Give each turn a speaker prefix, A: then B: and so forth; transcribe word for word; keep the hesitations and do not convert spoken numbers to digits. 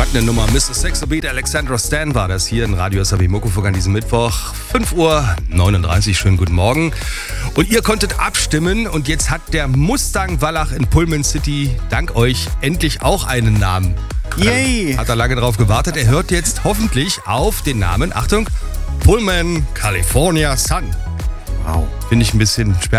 A: überragende Nummer. Mister Sexobeat, Alexandra Stan war das hier in Radio S A B Muckefuck an diesem Mittwoch. fünf Uhr neununddreißig, schönen guten Morgen. Und ihr konntet abstimmen und jetzt hat der Mustang Wallach in Pullman City dank euch endlich auch einen Namen.
B: Yay!
A: Hat er lange drauf gewartet. Er hört jetzt hoffentlich auf den Namen, Achtung, Pullman California Sun.
B: Wow.
A: Finde ich ein bisschen sperrig.